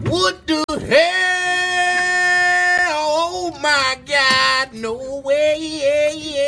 What the hell? Oh my God, no way.